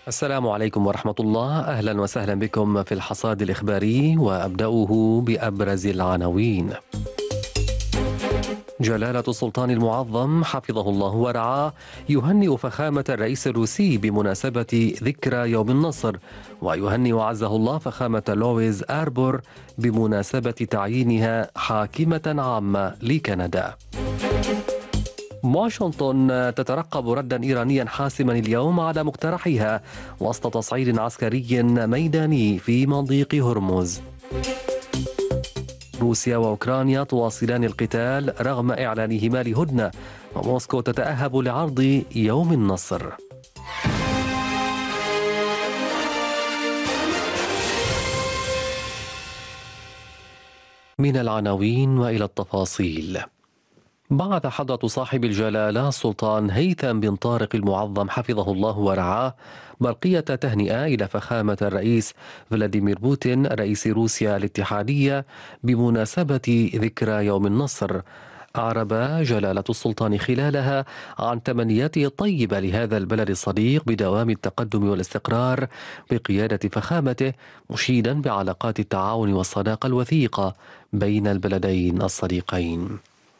السلام عليكم ورحمة الله. أهلا وسهلا بكم في الحصاد الإخباري، وأبدأه بأبرز العناوين. جلالة السلطان المعظم حفظه الله ورعاه يهنئ فخامة الرئيس الروسي بمناسبة ذكرى يوم النصر، ويهنئ عزه الله فخامة لويز آربور بمناسبة تعيينها حاكمة عامة لكندا. واشنطن تترقب ردا إيرانيا حاسما اليوم على مقترحها وسط تصعيد عسكري ميداني في مضيق هرمز. روسيا وأوكرانيا تواصلان القتال رغم إعلانهما لهدنة، وموسكو تتأهب لعرض يوم النصر. من العناوين وإلى التفاصيل. بعث حضرة صاحب الجلالة السلطان هيثم بن طارق المعظم حفظه الله ورعاه برقية تهنئة إلى فخامة الرئيس فلاديمير بوتين رئيس روسيا الاتحادية بمناسبة ذكرى يوم النصر. أعرب جلالة السلطان خلالها عن تمنياته الطيبة لهذا البلد الصديق بدوام التقدم والاستقرار بقيادة فخامته، مشيدا بعلاقات التعاون والصداقة الوثيقة بين البلدين الصديقين.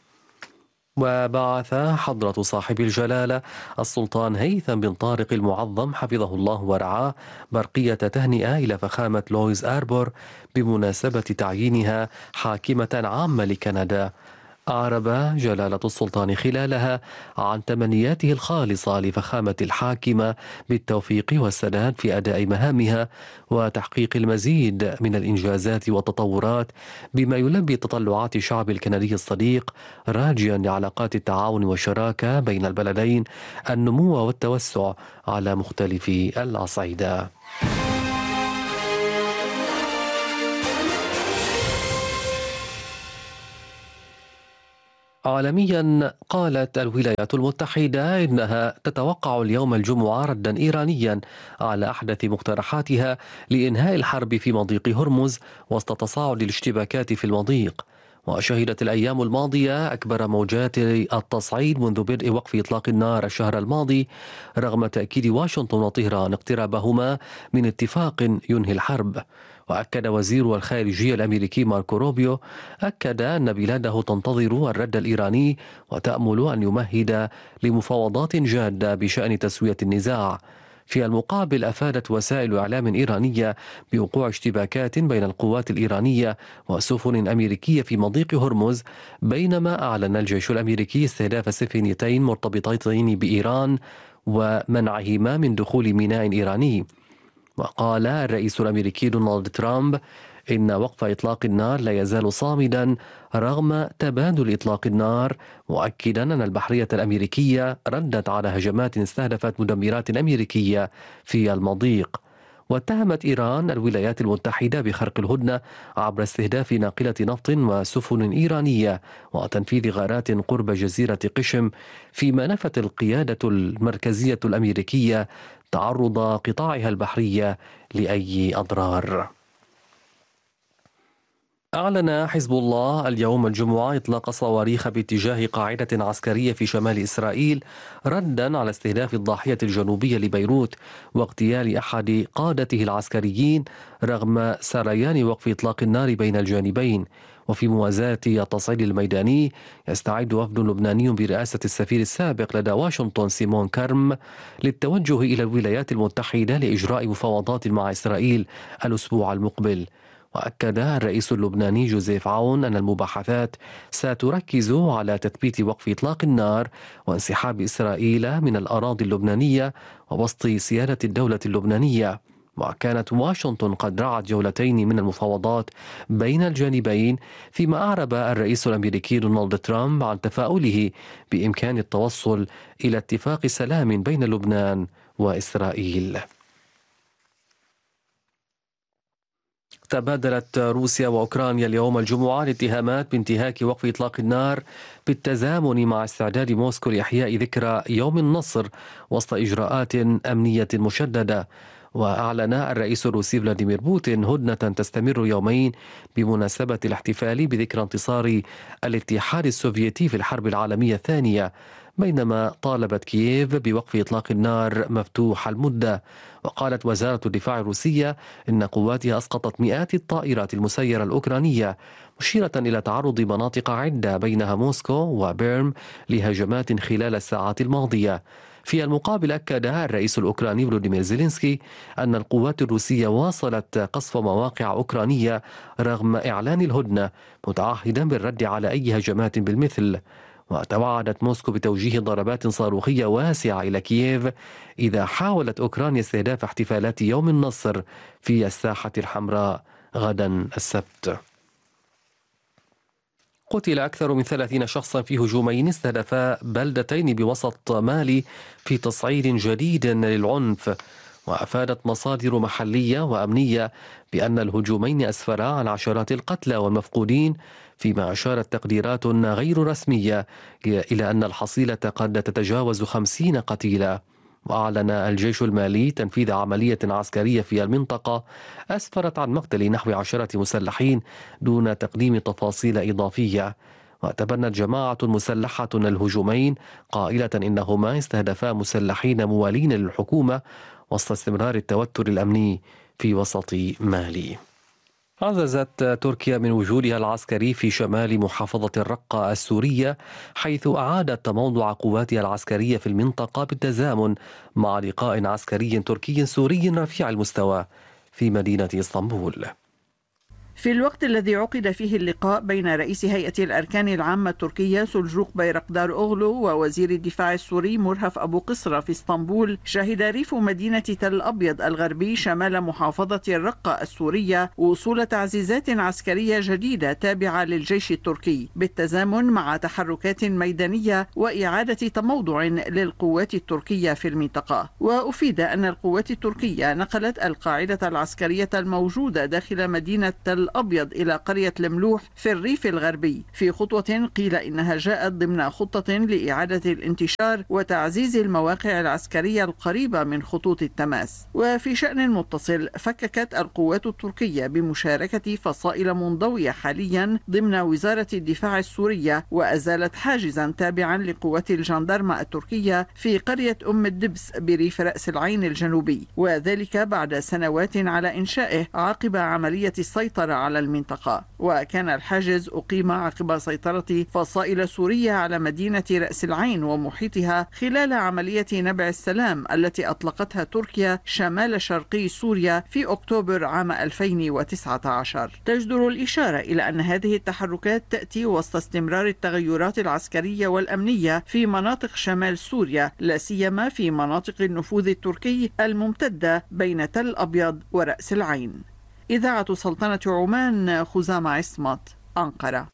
وبعث حضرة صاحب الجلالة السلطان هيثم بن طارق المعظم حفظه الله ورعاه برقية تهنئة إلى فخامة لويز آربور بمناسبة تعيينها حاكمة عامة لكندا. أعرب جلالة السلطان خلالها عن تمنياته الخالصة لفخامة الحاكمة بالتوفيق والسداد في أداء مهامها وتحقيق المزيد من الإنجازات والتطورات بما يلبي تطلعات الشعب الكندي الصديق، راجيا لعلاقات التعاون والشراكة بين البلدين النمو والتوسع على مختلف الأصعدة. عالميا، قالت الولايات المتحدة إنها تتوقع اليوم الجمعة ردا إيرانيا على أحدث مقترحاتها لإنهاء الحرب في مضيق هرمز وسط تصاعد الاشتباكات في المضيق. وشهدت الأيام الماضية أكبر موجات التصعيد منذ بدء وقف إطلاق النار الشهر الماضي، رغم تأكيد واشنطن وطهران اقترابهما من اتفاق ينهي الحرب. وأكد وزير الخارجية الأمريكي ماركو روبيو أن بلاده تنتظر الرد الإيراني وتأمل أن يمهد لمفاوضات جادة بشأن تسوية النزاع. في المقابل، أفادت وسائل إعلام إيرانية بوقوع اشتباكات بين القوات الإيرانية وسفن أمريكية في مضيق هرمز، بينما أعلن الجيش الأمريكي استهداف سفينتين مرتبطتين بإيران ومنعهما من دخول ميناء إيراني. وقال الرئيس الأمريكي دونالد ترامب إن وقف إطلاق النار لا يزال صامدا رغم تبادل إطلاق النار، مؤكدا أن البحرية الأمريكية ردت على هجمات استهدفت مدمرات أمريكية في المضيق. واتهمت إيران الولايات المتحدة بخرق الهدنة عبر استهداف ناقلة نفط وسفن إيرانية وتنفيذ غارات قرب جزيرة قشم، فيما نفت القيادة المركزية الأمريكية تعرض قطاعها البحرية لأي أضرار. أعلن حزب الله اليوم الجمعة إطلاق صواريخ باتجاه قاعدة عسكرية في شمال إسرائيل ردا على استهداف الضاحية الجنوبية لبيروت واغتيال أحد قادته العسكريين رغم سريان وقف إطلاق النار بين الجانبين. وفي موازاة التصعيد الميداني، يستعد وفد لبناني برئاسة السفير السابق لدى واشنطن سيمون كرم للتوجه إلى الولايات المتحدة لإجراء مفاوضات مع إسرائيل الأسبوع المقبل. وأكد الرئيس اللبناني جوزيف عون أن المباحثات ستركز على تثبيت وقف إطلاق النار وانسحاب إسرائيل من الأراضي اللبنانية وبسط سيادة الدولة اللبنانية. وكانت واشنطن قد رعت جولتين من المفاوضات بين الجانبين، فيما أعرب الرئيس الأمريكي دونالد ترامب عن تفاؤله بإمكان التوصل إلى اتفاق سلام بين لبنان وإسرائيل. تبادلت روسيا وأوكرانيا اليوم الجمعة الاتهامات بانتهاك وقف إطلاق النار بالتزامن مع استعداد موسكو لإحياء ذكرى يوم النصر وسط إجراءات أمنية مشددة. وأعلن الرئيس الروسي فلاديمير بوتين هدنة تستمر يومين بمناسبة الاحتفال بذكرى انتصار الاتحاد السوفيتي في الحرب العالمية الثانية، بينما طالبت كييف بوقف إطلاق النار مفتوح المدة. وقالت وزارة الدفاع الروسية إن قواتها أسقطت مئات الطائرات المسيرة الأوكرانية، مشيرة إلى تعرض مناطق عدة بينها موسكو وبيرم لهجمات خلال الساعات الماضية. في المقابل أكد الرئيس الأوكراني فلوديمير زيلينسكي أن القوات الروسية واصلت قصف مواقع أوكرانية رغم إعلان الهدنة، متعهدا بالرد على أي هجمات بالمثل. وتوعدت موسكو بتوجيه ضربات صاروخية واسعة إلى كييف إذا حاولت أوكرانيا استهداف احتفالات يوم النصر في الساحة الحمراء غدا السبت. قتل أكثر من 30 شخصا في هجومين استهدفا بلدتين بوسط مالي في تصعيد جديد للعنف. وأفادت مصادر محلية وأمنية بأن الهجومين أسفرا عن عشرات القتلى والمفقودين، فيما أشارت تقديرات غير رسمية إلى أن الحصيلة قد تتجاوز 50 قتيلا. وأعلن الجيش المالي تنفيذ عملية عسكرية في المنطقة أسفرت عن مقتل نحو 10 مسلحين دون تقديم تفاصيل إضافية. وتبنت جماعة مسلحة الهجومين قائلة إنهما استهدفا مسلحين موالين للحكومة وسط استمرار التوتر الأمني في وسط مالي. عززت تركيا من وجودها العسكري في شمال محافظة الرقة السورية، حيث أعادت تموضع قواتها العسكرية في المنطقة بالتزامن مع لقاء عسكري تركي سوري رفيع المستوى في مدينة اسطنبول. في الوقت الذي عقد فيه اللقاء بين رئيس هيئة الأركان العامة التركية سلجوق بيرقدار أوغلو ووزير الدفاع السوري مرهف أبو قصرة في اسطنبول، شهد ريف مدينة تل أبيض الغربي شمال محافظة الرقة السورية وصول تعزيزات عسكرية جديدة تابعة للجيش التركي، بالتزامن مع تحركات ميدانية وإعادة تموضع للقوات التركية في المنطقة. وأفيد أن القوات التركية نقلت القاعدة العسكرية الموجودة داخل مدينة تل الأبيض إلى قرية الملوح في الريف الغربي، في خطوة قيل إنها جاءت ضمن خطة لإعادة الانتشار وتعزيز المواقع العسكرية القريبة من خطوط التماس. وفي شأن متصل، فككت القوات التركية بمشاركة فصائل منضوية حاليا ضمن وزارة الدفاع السورية، وأزالت حاجزا تابعا لقوات الجندرمة التركية في قرية أم الدبس بريف رأس العين الجنوبي، وذلك بعد سنوات على إنشائه عقب عملية السيطرة على المنطقة. وكان الحاجز أقيم عقب سيطرة فصائل سورية على مدينة رأس العين ومحيطها خلال عملية نبع السلام التي أطلقتها تركيا شمال شرقي سوريا في أكتوبر عام 2019. تجدر الإشارة إلى أن هذه التحركات تأتي وسط استمرار التغيرات العسكرية والأمنية في مناطق شمال سوريا، لا سيما في مناطق النفوذ التركي الممتدة بين تل أبيض ورأس العين. إذاعة سلطنة عمان، خزامة عصمت، أنقرة.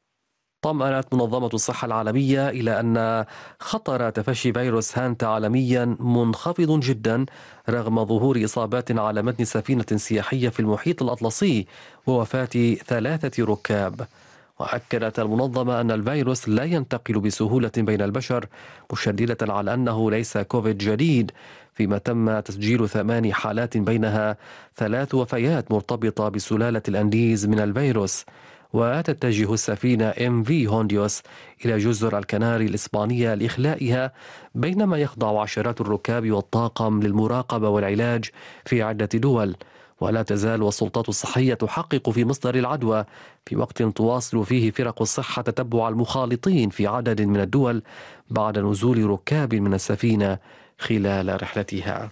طمأنت منظمة الصحة العالمية إلى أن خطر تفشي فيروس هانتا عالميا منخفض جدا رغم ظهور إصابات على متن سفينة سياحية في المحيط الأطلسي ووفاة 3 ركاب. وأكدت المنظمة أن الفيروس لا ينتقل بسهولة بين البشر، مشددة على أنه ليس كوفيد جديد، فيما تم تسجيل 8 حالات بينها 3 وفيات مرتبطة بسلالة الأنديز من الفيروس. وتتجه السفينة MV هونديوس إلى جزر الكناري الإسبانية لإخلائها، بينما يخضع عشرات الركاب والطاقم للمراقبة والعلاج في عدة دول. ولا تزال السلطات الصحية تحقق في مصدر العدوى في وقت تواصل فيه فرق الصحة تتبع المخالطين في عدد من الدول بعد نزول ركاب من السفينة خلال رحلتها.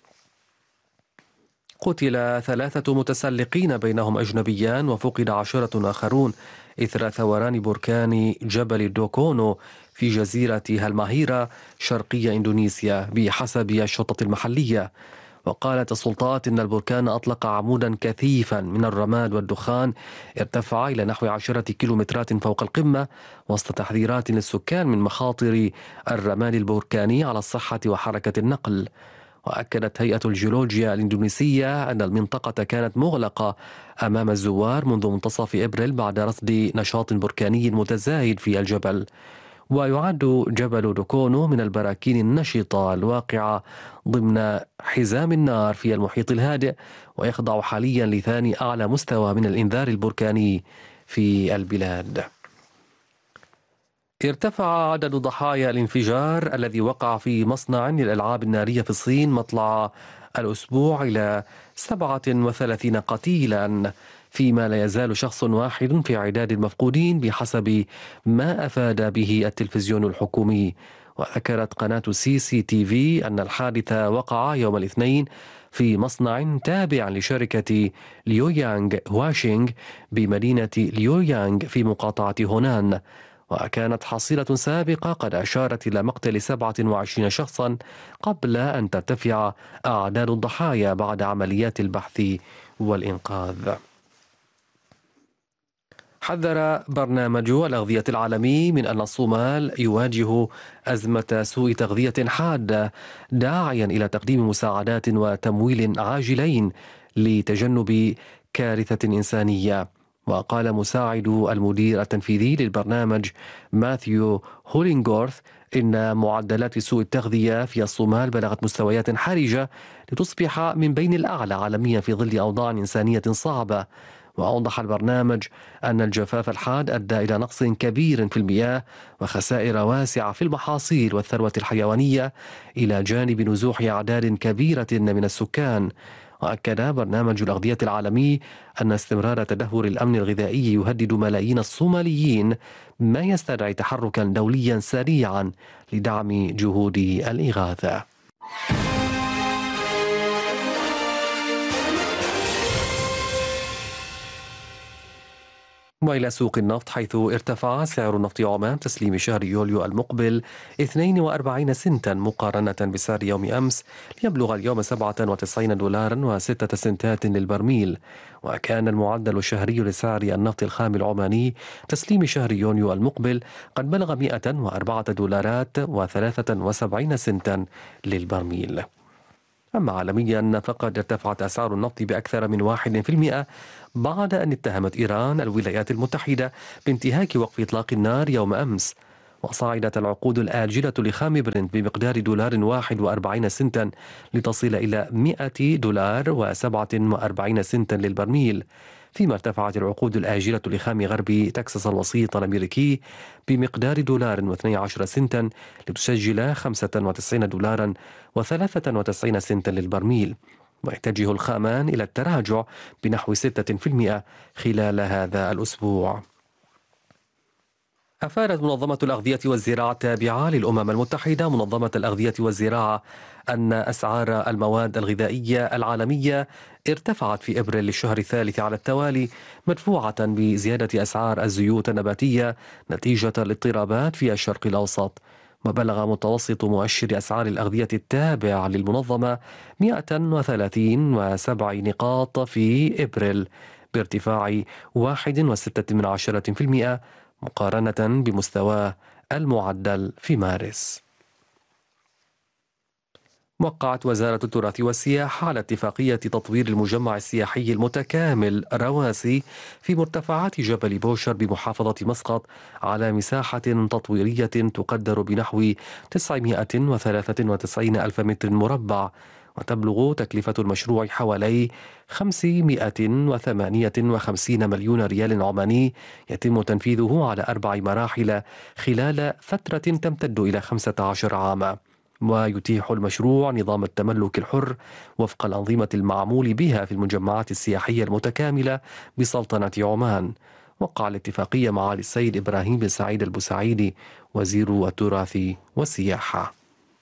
قتل 3 متسلقين بينهم أجنبيان وفقد 10 آخرون إثر ثوران بركان جبل دوكونو في جزيرة هالماهيرا شرقي إندونيسيا بحسب الشرطة المحلية. وقالت السلطات إن البركان أطلق عمودا كثيفا من الرماد والدخان ارتفع إلى نحو 10 كيلومترات فوق القمة، وسط تحذيرات للسكان من مخاطر الرمال البركاني على الصحة وحركة النقل. وأكدت هيئة الجيولوجيا الإندونيسية أن المنطقة كانت مغلقة أمام الزوار منذ منتصف إبريل بعد رصد نشاط بركاني متزايد في الجبل. ويعد جبل دوكونو من البراكين النشطة الواقعة ضمن حزام النار في المحيط الهادئ، ويخضع حاليا لثاني أعلى مستوى من الإنذار البركاني في البلاد. ارتفع عدد ضحايا الانفجار الذي وقع في مصنع للألعاب النارية في الصين مطلع الأسبوع إلى 37 قتيلا، فيما لا يزال شخص واحد في عداد المفقودين بحسب ما أفاد به التلفزيون الحكومي. وذكرت قناة CCTV أن الحادث وقع يوم الاثنين في مصنع تابع لشركة ليويانغ واشينغ بمدينة ليويانغ في مقاطعة هونان. وكانت حصيلة سابقة قد أشارت إلى مقتل 27 شخصا قبل أن ترتفع أعداد الضحايا بعد عمليات البحث والإنقاذ. حذر برنامج الأغذية العالمي من أن الصومال يواجه أزمة سوء تغذية حادة، داعيا إلى تقديم مساعدات وتمويل عاجلين لتجنب كارثة إنسانية. وقال مساعد المدير التنفيذي للبرنامج ماثيو هولينغورث إن معدلات سوء التغذية في الصومال بلغت مستويات حرجة لتصبح من بين الأعلى عالميا في ظل أوضاع إنسانية صعبة. وأوضح البرنامج أن الجفاف الحاد أدى إلى نقص كبير في المياه وخسائر واسعة في المحاصيل والثروة الحيوانية، إلى جانب نزوح أعداد كبيرة من السكان. وأكد برنامج الأغذية العالمي أن استمرار تدهور الأمن الغذائي يهدد ملايين الصوماليين، ما يستدعي تحركا دوليا سريعا لدعم جهود الإغاثة. وإلى سوق النفط، حيث ارتفع سعر نفط عمان تسليم شهر يوليو المقبل 42 سنتا مقارنة بسعر يوم أمس، ليبلغ اليوم 97 دولارا و6 سنتات للبرميل. وكان المعدل الشهري لسعر النفط الخام العماني تسليم شهر يونيو المقبل قد بلغ 104 دولارات و73 سنتا للبرميل. أما عالميا فقد ارتفعت أسعار النفط بأكثر من 1% بعد أن اتهمت إيران الولايات المتحدة بانتهاك وقف إطلاق النار يوم أمس. وصعدت العقود الآجلة لخام برنت بمقدار $41 سنتا لتصل إلى $100.47 سنتا للبرميل، فيما ارتفعت العقود الآجلة لخام غرب تكساس الوسيط الأمريكي بمقدار $2.12 سنتا لتسجل $95.93 سنتا للبرميل. ويتجه الخامان إلى التراجع بنحو 6% خلال هذا الأسبوع. أفادت منظمة الأغذية والزراعة التابعة للأمم المتحدة منظمة الأغذية والزراعة أن أسعار المواد الغذائية العالمية ارتفعت في إبريل للشهر الثالث على التوالي، مدفوعة بزيادة أسعار الزيوت النباتية نتيجة الاضطرابات في الشرق الأوسط. وبلغ متوسط مؤشر أسعار الأغذية التابع للمنظمة 130.7 نقاط في إبريل، بارتفاع 1.6% مقارنة بمستواه المعدل في مارس. وقعت وزارة التراث والسياحة على اتفاقية تطوير المجمع السياحي المتكامل رواسي في مرتفعات جبل بوشر بمحافظة مسقط على مساحة تطويرية تقدر بنحو 993 ألف متر مربع، وتبلغ تكلفة المشروع حوالي 558 مليون ريال عماني، يتم تنفيذه على 4 مراحل خلال فترة تمتد إلى 15 عاما. ويتيح المشروع نظام التملك الحر وفق الأنظمة المعمول بها في المجمعات السياحية المتكاملة بسلطنة عمان. وقع الاتفاقية مع السيد إبراهيم بن سعيد البوسعيدي وزير التراث والسياحة.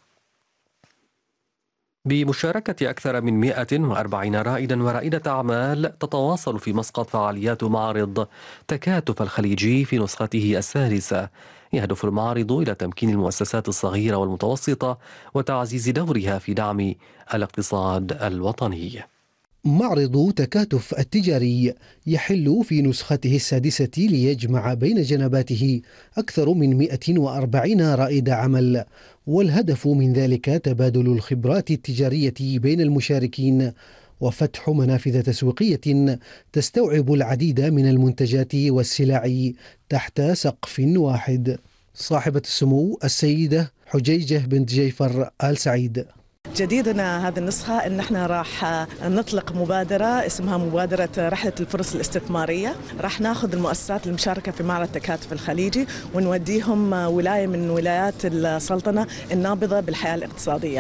بمشاركة أكثر من 140 رائدا ورائدة أعمال، تتواصل في مسقط فعاليات معرض تكاتف الخليجي في نسخته السادسة. يهدف المعرض إلى تمكين المؤسسات الصغيرة والمتوسطة وتعزيز دورها في دعم الاقتصاد الوطني. معرض تكاتف التجاري يحل في نسخته السادسة ليجمع بين جنباته أكثر من 140 رائد عمل، والهدف من ذلك تبادل الخبرات التجارية بين المشاركين وفتح منافذ تسويقية تستوعب العديد من المنتجات والسلع تحت سقف واحد. صاحبة السمو السيدة حجيجة بنت جيفر آل سعيد: جديدنا هذه النسخة إن احنا راح نطلق مبادرة اسمها مبادرة رحلة الفرص الاستثمارية. راح ناخذ المؤسسات المشاركة في معرض التكاتف الخليجي ونوديهم ولاية من ولايات السلطنة النابضة بالحياة الاقتصادية.